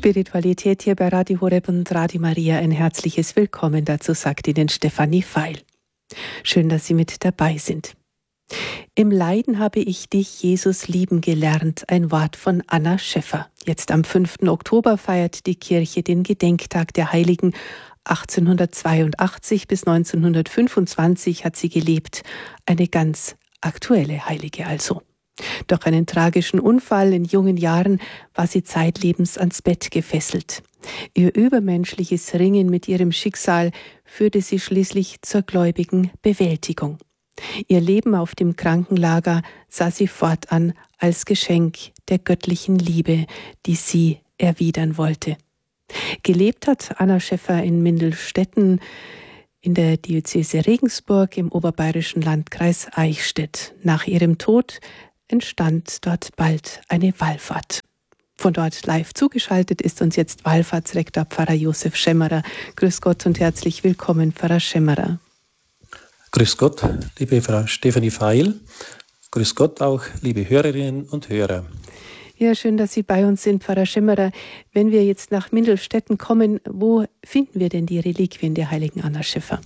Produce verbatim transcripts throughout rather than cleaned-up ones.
Spiritualität hier bei Radio Horeb und Radio Maria. Ein herzliches Willkommen. Dazu sagt Ihnen Stefanie Feil. Schön, dass Sie mit dabei sind. Im Leiden habe ich dich, Jesus, lieben gelernt. Ein Wort von Anna Schäffer. Jetzt am fünften Oktober feiert die Kirche den Gedenktag der Heiligen. achtzehnhundertzweiundachtzig bis neunzehnhundertfünfundzwanzig hat sie gelebt. Eine ganz aktuelle Heilige also. Durch einen tragischen Unfall in jungen Jahren war sie zeitlebens ans Bett gefesselt. Ihr übermenschliches Ringen mit ihrem Schicksal führte sie schließlich zur gläubigen Bewältigung. Ihr Leben auf dem Krankenlager sah sie fortan als Geschenk der göttlichen Liebe, die sie erwidern wollte. Gelebt hat Anna Schäffer in Mindelstetten, in der Diözese Regensburg im oberbayerischen Landkreis Eichstätt. Nach ihrem Tod entstand dort bald eine Wallfahrt. Von dort live zugeschaltet ist uns jetzt Wallfahrtsrektor Pfarrer Josef Schemmerer. Grüß Gott und herzlich willkommen, Pfarrer Schemmerer. Grüß Gott, liebe Frau Stefanie Feil. Grüß Gott auch, liebe Hörerinnen und Hörer. Ja, schön, dass Sie bei uns sind, Pfarrer Schemmerer. Wenn wir jetzt nach Mindelstetten kommen, wo finden wir denn die Reliquien der heiligen Anna Schäffer?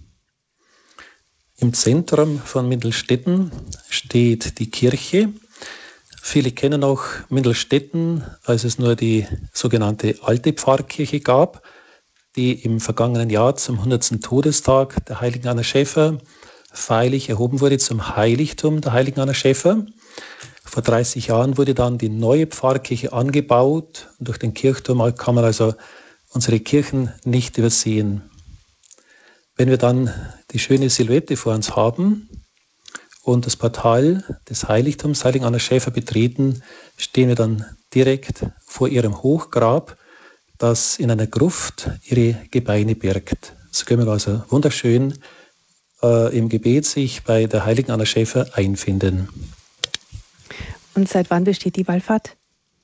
Im Zentrum von Mindelstetten steht die Kirche. Viele kennen auch Mindelstetten, als es nur die sogenannte alte Pfarrkirche gab, die im vergangenen Jahr zum hundertsten Todestag der heiligen Anna Schäffer feierlich erhoben wurde zum Heiligtum der heiligen Anna Schäffer. Vor dreißig Jahren wurde dann die neue Pfarrkirche angebaut und durch den Kirchturm kann man also unsere Kirchen nicht übersehen. Wenn wir dann die schöne Silhouette vor uns haben und das Portal des Heiligtums Heiligen Anna Schäffer betreten, stehen wir dann direkt vor ihrem Hochgrab, das in einer Gruft ihre Gebeine birgt. So können wir also wunderschön äh, im Gebet sich bei der Heiligen Anna Schäffer einfinden. Und seit wann besteht die Wallfahrt?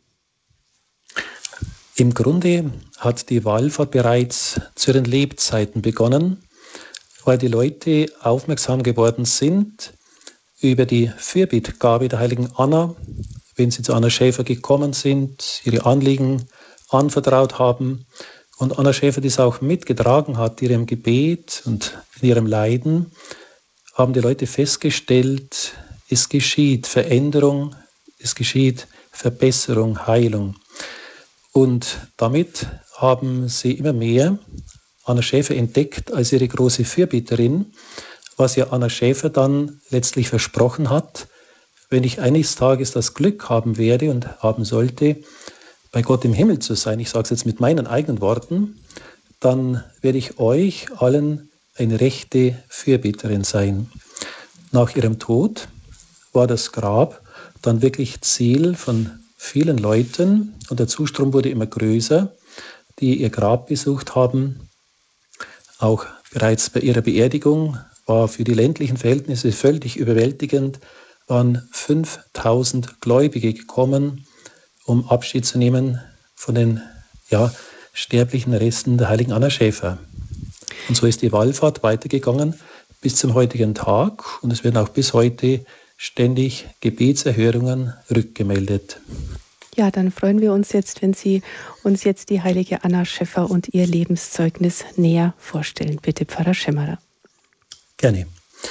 Im Grunde hat die Wallfahrt bereits zu ihren Lebzeiten begonnen, weil die Leute aufmerksam geworden sind über die Fürbittgabe der heiligen Anna, wenn sie zu Anna Schäffer gekommen sind, ihre Anliegen anvertraut haben und Anna Schäffer dies auch mitgetragen hat, in ihrem Gebet und in ihrem Leiden, haben die Leute festgestellt, es geschieht Veränderung, es geschieht Verbesserung, Heilung. Und damit haben sie immer mehr Anna Schäffer entdeckt als ihre große Fürbitterin, was ja Anna Schäffer dann letztlich versprochen hat: Wenn ich eines Tages das Glück haben werde und haben sollte, bei Gott im Himmel zu sein, ich sage es jetzt mit meinen eigenen Worten, dann werde ich euch allen eine rechte Fürbitterin sein. Nach ihrem Tod war das Grab dann wirklich Ziel von vielen Leuten und der Zustrom wurde immer größer, die ihr Grab besucht haben. Auch bereits bei ihrer Beerdigung war für die ländlichen Verhältnisse völlig überwältigend, waren fünftausend Gläubige gekommen, um Abschied zu nehmen von den ja, sterblichen Resten der heiligen Anna Schäffer. Und so ist die Wallfahrt weitergegangen bis zum heutigen Tag und es werden auch bis heute ständig Gebetserhörungen rückgemeldet. Ja, dann freuen wir uns jetzt, wenn Sie uns jetzt die heilige Anna Schäffer und ihr Lebenszeugnis näher vorstellen. Bitte, Pfarrer Schemmerer. Gerne.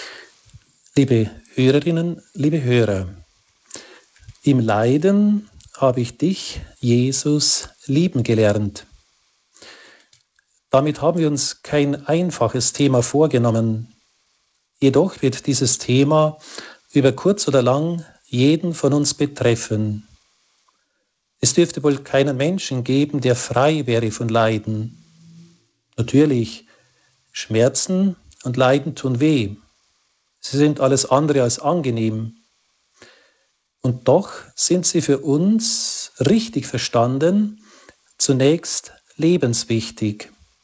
Liebe Hörerinnen, liebe Hörer, im Leiden habe ich dich, Jesus, lieben gelernt. Damit haben wir uns kein einfaches Thema vorgenommen. Jedoch wird dieses Thema über kurz oder lang jeden von uns betreffen. Es dürfte wohl keinen Menschen geben, der frei wäre von Leiden. Natürlich, Schmerzen und Leiden tun weh. Sie sind alles andere als angenehm. Und doch sind sie für uns, richtig verstanden, zunächst lebenswichtig.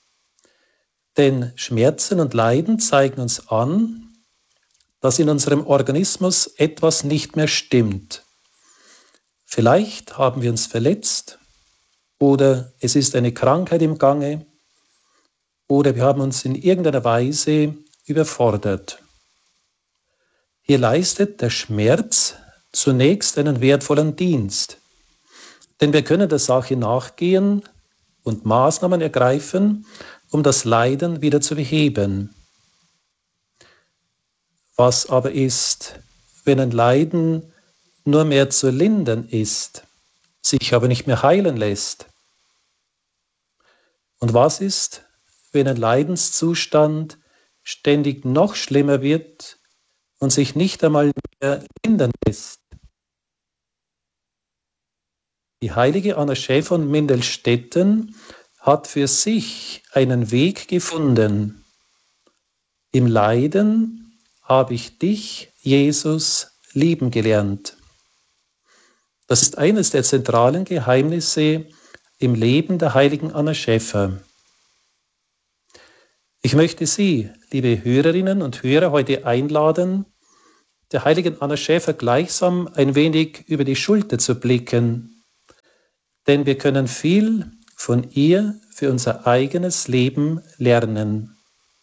Denn Schmerzen und Leiden zeigen uns an, dass in unserem Organismus etwas nicht mehr stimmt. Vielleicht haben wir uns verletzt oder es ist eine Krankheit im Gange oder wir haben uns in irgendeiner Weise überfordert. Hier leistet der Schmerz zunächst einen wertvollen Dienst, denn wir können der Sache nachgehen, und Maßnahmen ergreifen, um das Leiden wieder zu beheben. Was aber ist, wenn ein Leiden nur mehr zu lindern ist, sich aber nicht mehr heilen lässt? Und was ist, wenn ein Leidenszustand ständig noch schlimmer wird und sich nicht einmal mehr lindern lässt? Die heilige Anna Schäfer von Mindelstetten hat für sich einen Weg gefunden. Im Leiden habe ich dich, Jesus, lieben gelernt. Das ist eines der zentralen Geheimnisse im Leben der heiligen Anna Schäfer. Ich möchte Sie, liebe Hörerinnen und Hörer, heute einladen, der heiligen Anna Schäfer gleichsam ein wenig über die Schulter zu blicken, denn wir können viel von ihr für unser eigenes Leben lernen.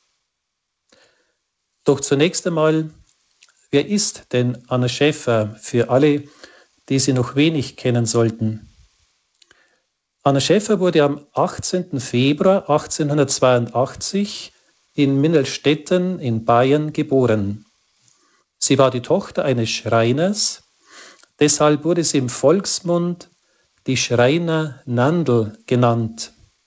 Doch zunächst einmal, wer ist denn Anna Schäfer für alle, die sie noch wenig kennen sollten? Anna Schäfer wurde am achtzehnten Februar achtzehnhundertzweiundachtzig in Mindelstetten in Bayern geboren. Sie war die Tochter eines Schreiners, deshalb wurde sie im Volksmund die Schreiner Nandl genannt.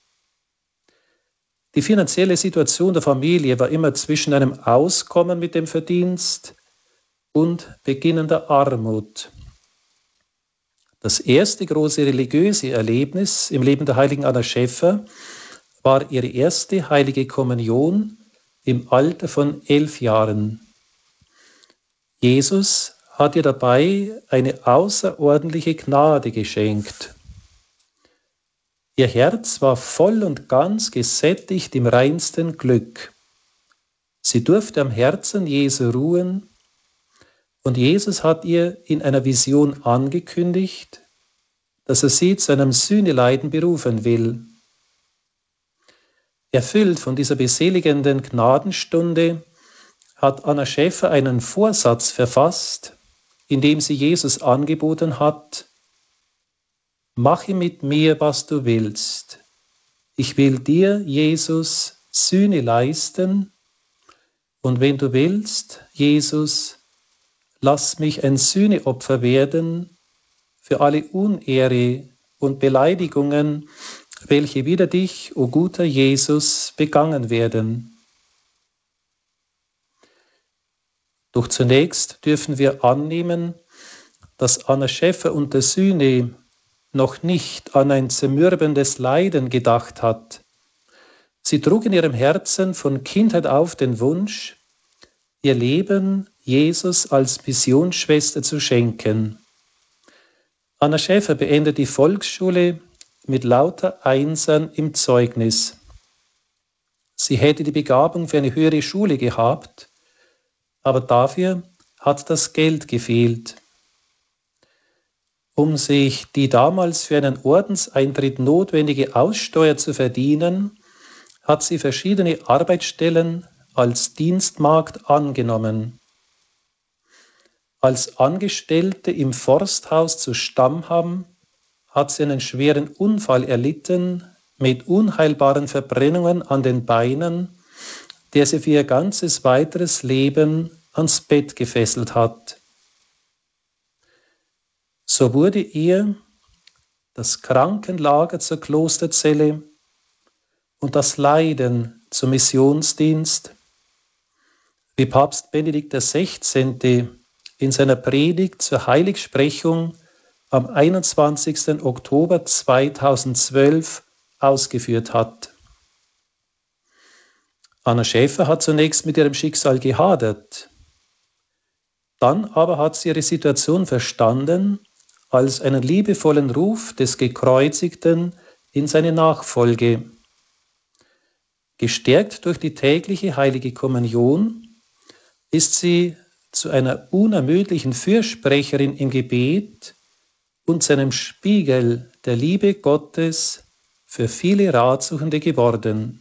Die finanzielle Situation der Familie war immer zwischen einem Auskommen mit dem Verdienst und beginnender Armut. Das erste große religiöse Erlebnis im Leben der heiligen Anna Schäfer war ihre erste heilige Kommunion im Alter von elf Jahren. Jesus hat ihr dabei eine außerordentliche Gnade geschenkt. Ihr Herz war voll und ganz gesättigt im reinsten Glück. Sie durfte am Herzen Jesu ruhen, und Jesus hat ihr in einer Vision angekündigt, dass er sie zu einem Sühneleiden berufen will. Erfüllt von dieser beseligenden Gnadenstunde hat Anna Schäfer einen Vorsatz verfasst, in dem sie Jesus angeboten hat: Mache mit mir, was du willst. Ich will dir, Jesus, Sühne leisten, und wenn du willst, Jesus, lass mich ein Sühneopfer werden für alle Unehre und Beleidigungen, welche wider dich, o guter Jesus, begangen werden. Doch zunächst dürfen wir annehmen, dass Anna Schäfer unter Sühne noch nicht an ein zermürbendes Leiden gedacht hat. Sie trug in ihrem Herzen von Kindheit auf den Wunsch, ihr Leben Jesus als Missionsschwester zu schenken. Anna Schäfer beendet die Volksschule mit lauter Einsern im Zeugnis. Sie hätte die Begabung für eine höhere Schule gehabt, aber dafür hat das Geld gefehlt. Um sich die damals für einen Ordenseintritt notwendige Aussteuer zu verdienen, hat sie verschiedene Arbeitsstellen als Dienstmagd angenommen. Als Angestellte im Forsthaus zu Stammham hat sie einen schweren Unfall erlitten mit unheilbaren Verbrennungen an den Beinen, der sie für ihr ganzes weiteres Leben ans Bett gefesselt hat. So wurde ihr das Krankenlager zur Klosterzelle und das Leiden zum Missionsdienst, wie Papst Benedikt der Sechzehnte in seiner Predigt zur Heiligsprechung am einundzwanzigsten Oktober zweitausendzwölf ausgeführt hat. Anna Schäfer hat zunächst mit ihrem Schicksal gehadert. Dann aber hat sie ihre Situation verstanden als einen liebevollen Ruf des Gekreuzigten in seine Nachfolge. Gestärkt durch die tägliche heilige Kommunion ist sie zu einer unermüdlichen Fürsprecherin im Gebet und zu einem Spiegel der Liebe Gottes für viele Ratsuchende geworden.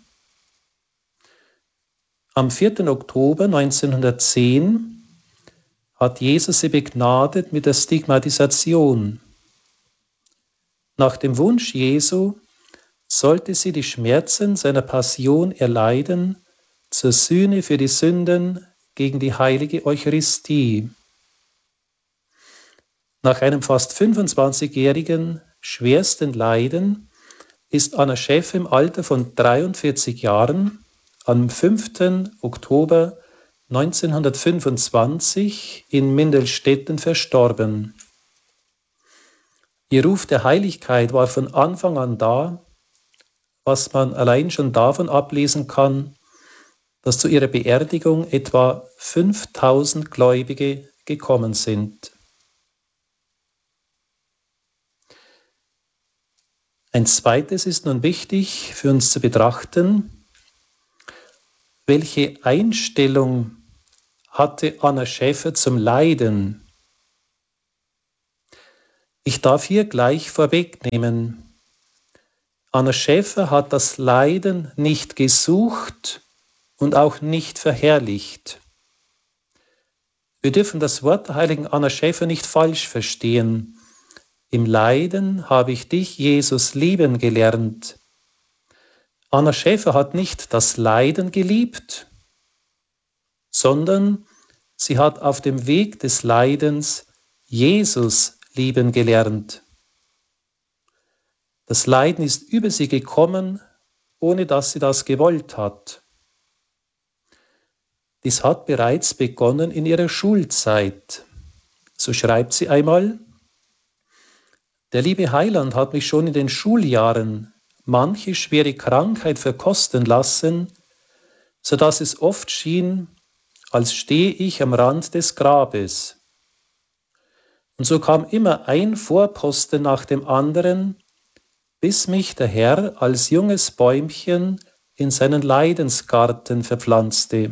Am vierten Oktober neunzehnhundertzehn hat Jesus sie begnadet mit der Stigmatisation. Nach dem Wunsch Jesu sollte sie die Schmerzen seiner Passion erleiden, zur Sühne für die Sünden gegen die heilige Eucharistie. Nach einem fast fünfundzwanzigjährigen schwersten Leiden ist Anna Schäfer im Alter von dreiundvierzig Jahren am fünften Oktober neunzehnhundertfünfundzwanzig in Mindelstetten verstorben. Ihr Ruf der Heiligkeit war von Anfang an da, was man allein schon davon ablesen kann, dass zu ihrer Beerdigung etwa fünftausend Gläubige gekommen sind. Ein zweites ist nun wichtig für uns zu betrachten: Welche Einstellung hatte Anna Schäfer zum Leiden? Ich darf hier gleich vorwegnehmen: Anna Schäfer hat das Leiden nicht gesucht und auch nicht verherrlicht. Wir dürfen das Wort der heiligen Anna Schäfer nicht falsch verstehen. Im Leiden habe ich dich, Jesus, lieben gelernt. Anna Schäfer hat nicht das Leiden geliebt, sondern sie hat auf dem Weg des Leidens Jesus lieben gelernt. Das Leiden ist über sie gekommen, ohne dass sie das gewollt hat. Dies hat bereits begonnen in ihrer Schulzeit. So schreibt sie einmal: Der liebe Heiland hat mich schon in den Schuljahren manche schwere Krankheit verkosten lassen, so dass es oft schien, als stehe ich am Rand des Grabes. Und so kam immer ein Vorposten nach dem anderen, bis mich der Herr als junges Bäumchen in seinen Leidensgarten verpflanzte.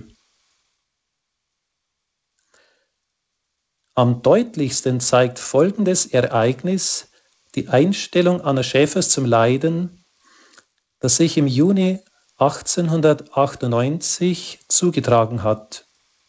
Am deutlichsten zeigt folgendes Ereignis die Einstellung Anna Schäfers zum Leiden, das sich im Juni achtzehnhundertachtundneunzig zugetragen hat.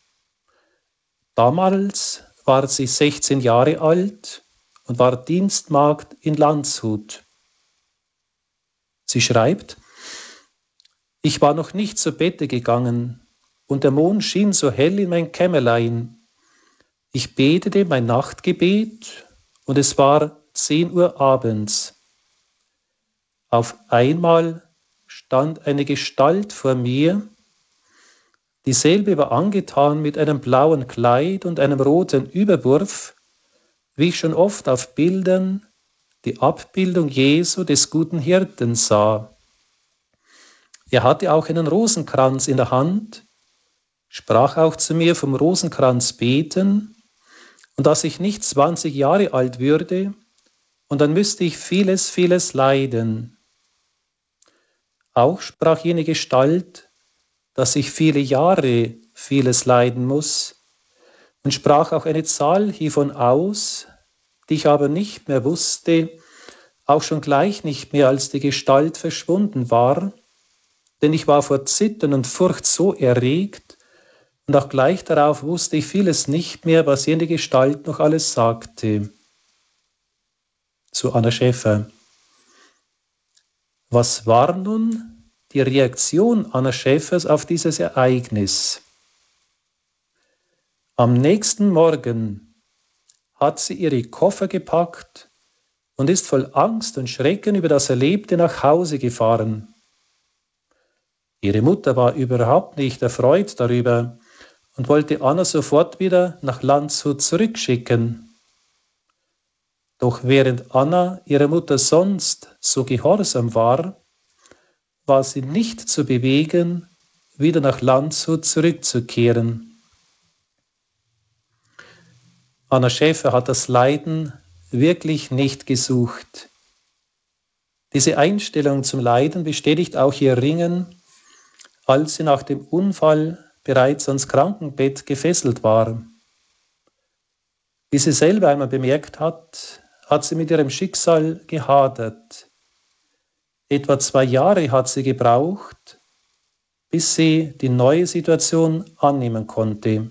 Damals war sie sechzehn Jahre alt und war Dienstmagd in Landshut. Sie schreibt: Ich war noch nicht zu Bette gegangen, und der Mond schien so hell in mein Kämmerlein. Ich betete mein Nachtgebet, und es war zehn Uhr abends. Auf einmal stand eine Gestalt vor mir. Dieselbe war angetan mit einem blauen Kleid und einem roten Überwurf, wie ich schon oft auf Bildern die Abbildung Jesu des guten Hirten sah. Er hatte auch einen Rosenkranz in der Hand, sprach auch zu mir vom Rosenkranz beten, und dass ich nicht zwanzig Jahre alt würde, und dann müsste ich vieles, vieles leiden. Auch sprach jene Gestalt, dass ich viele Jahre vieles leiden muss, und sprach auch eine Zahl hiervon aus, die ich aber nicht mehr wusste, auch schon gleich nicht mehr, als die Gestalt verschwunden war, denn ich war vor Zittern und Furcht so erregt, und auch gleich darauf wusste ich vieles nicht mehr, was jene Gestalt noch alles sagte. Zu Anna Schäfer: Was war nun die Reaktion Anna Schäfers auf dieses Ereignis? Am nächsten Morgen hat sie ihre Koffer gepackt und ist voll Angst und Schrecken über das Erlebte nach Hause gefahren. Ihre Mutter war überhaupt nicht erfreut darüber und wollte Anna sofort wieder nach Landshut zurückschicken. Doch während Anna ihrer Mutter sonst so gehorsam war, war sie nicht zu bewegen, wieder nach Landshut zurückzukehren. Anna Schäfer hat das Leiden wirklich nicht gesucht. Diese Einstellung zum Leiden bestätigt auch ihr Ringen, als sie nach dem Unfall bereits ans Krankenbett gefesselt war. Wie sie selber einmal bemerkt hat, hat sie mit ihrem Schicksal gehadert. Etwa zwei Jahre hat sie gebraucht, bis sie die neue Situation annehmen konnte.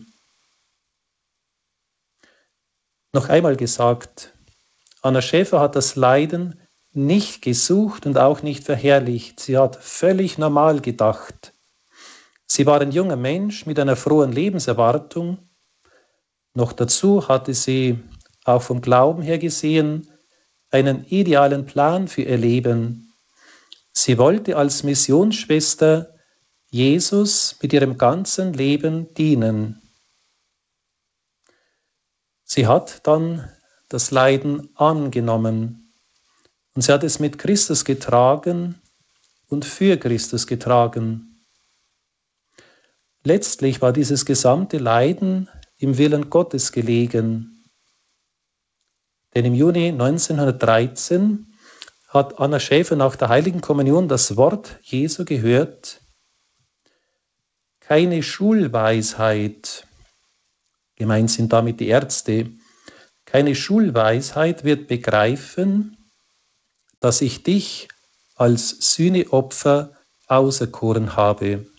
Noch einmal gesagt, Anna Schäfer hat das Leiden nicht gesucht und auch nicht verherrlicht. Sie hat völlig normal gedacht. Sie war ein junger Mensch mit einer frohen Lebenserwartung. Noch dazu hatte sie, auch vom Glauben her gesehen, einen idealen Plan für ihr Leben. Sie wollte als Missionsschwester Jesus mit ihrem ganzen Leben dienen. Sie hat dann das Leiden angenommen und sie hat es mit Christus getragen und für Christus getragen. Letztlich war dieses gesamte Leiden im Willen Gottes gelegen. Denn im Juni neunzehnhundertdreizehn hat Anna Schäfer nach der Heiligen Kommunion das Wort Jesu gehört: Keine Schulweisheit, gemeint sind damit die Ärzte, keine Schulweisheit wird begreifen, dass ich dich als Sühneopfer auserkoren habe.